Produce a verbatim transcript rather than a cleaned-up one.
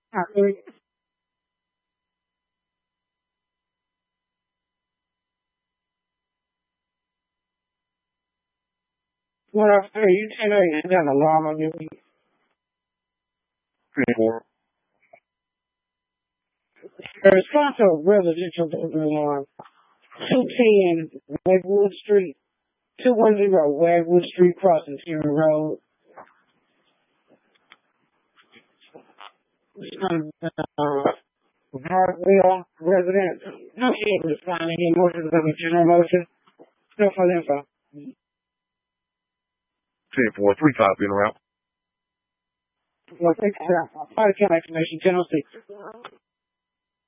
Okay. What I say, you ten eight, you got an alarm on your Four. a response to a residential burglary alarm. two ten Wagwood Street, two one zero Wagwood Street Crossing, Fury Road. Uh, Hartwell resident. No shit responding. Any motion to the general motion. No further info. Ten four. Three five in route. Well, thanks for that. Fire account information, ten oh six.